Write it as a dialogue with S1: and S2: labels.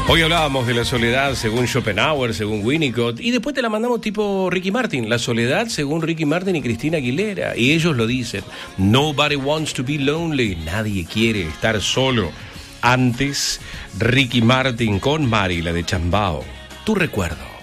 S1: Hoy hablábamos de la soledad según Schopenhauer, según Winnicott, y después te la mandamos tipo Ricky Martin, la soledad según Ricky Martin y Cristina Aguilera, y ellos lo dicen, nobody wants to be lonely, nadie quiere estar solo. Antes, Ricky Martin con Mari, la de Chambao, tu recuerdo.